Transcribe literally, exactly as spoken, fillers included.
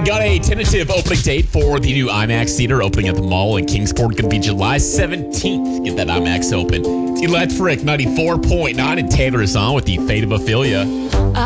got a tentative opening date for the new IMAX theater opening at the mall in Kingsport. Going to be July seventeenth. Get that IMAX open. It's Electric ninety-four point nine, and Taylor is on with the Fate of Ophelia. I